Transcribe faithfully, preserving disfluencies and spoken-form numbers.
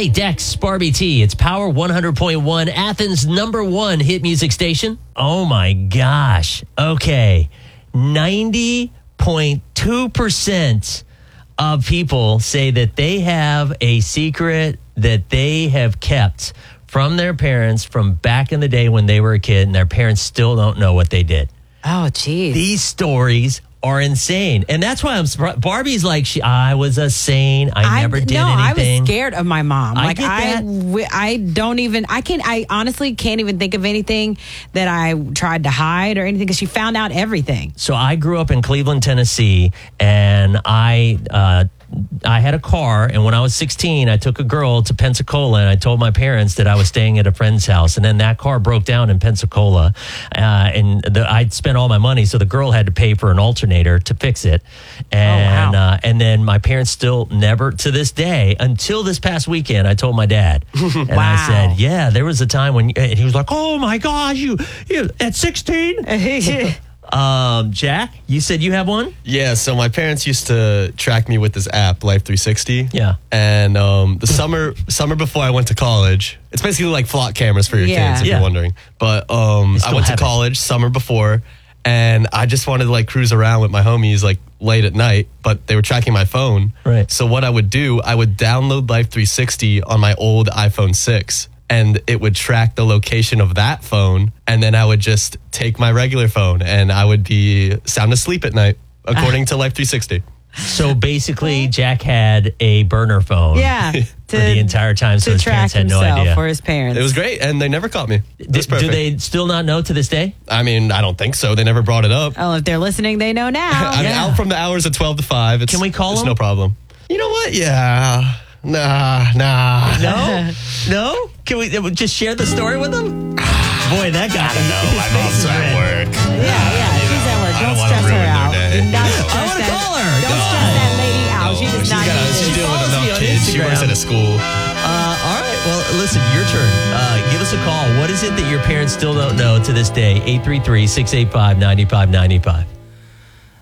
Hey, Dex, Barbie T. It's Power one hundred point one, Athens' number one hit music station. Oh, my gosh. Okay. ninety point two percent of people say that they have a secret that they have kept from their parents from back in the day when they were a kid, and their parents still don't know what they did. Oh, geez. These stories are insane. And that's why I'm surprised. Barbie's like, she, I was a saint. I, I never did no, anything. I was scared of my mom. I like, get I, that. w- I don't even, I can, I honestly can't even think of anything that I tried to hide or anything because she found out everything. So I grew up in Cleveland, Tennessee, and I, uh, I had a car, and when I was sixteen, I took a girl to Pensacola, and I told my parents that I was staying at a friend's house, and then that car broke down in Pensacola, uh, and the, I'd spent all my money, so the girl had to pay for an alternator to fix it, and oh, wow. uh, and then my parents still never, to this day, until this past weekend, I told my dad, and wow. I said, yeah, there was a time when, and he was like, oh my gosh, you, you at sixteen? Um, Jack, you said you have one? Yeah, so my parents used to track me with this app, Life three sixty. Yeah. And um, the summer summer before I went to college, it's basically like flock cameras for your Yeah. kids, if Yeah. you're wondering. But um, still I went to have it. college summer before, and I just wanted to like cruise around with my homies like late at night, but they were tracking my phone. Right. So what I would do, I would download Life three sixty on my old iPhone six. And it would track the location of that phone. And then I would just take my regular phone and I would be sound asleep at night, according to Life three sixty. So basically, Jack had a burner phone. Yeah. For to, the entire time, so to his track parents had no himself idea. for his parents. It was great. And they never caught me. It Do, was do perfect. they still not know to this day? I mean, I don't think so. They never brought it up. Oh, if they're listening, they know now. I mean, yeah. out from the hours of twelve to five. It's, Can we call it's them? no problem. You know what? Yeah. Nah, nah. No? No? Can we uh, just share the story with them? Boy, that guy. I don't know. My mom's at work. Yeah, yeah, she's at work. I don't Don't wanna stress her ruin their out. day. Not I stress want to that- call her. Don't No. stress that lady out. She does she's not got need a, she's this. dealing with follows me enough on kids. She works Instagram. at a school. Uh, all right. Well, listen, your turn. Uh, give us a call. What is it that your parents still don't know to this day? eight three three, six eight five, nine five nine five.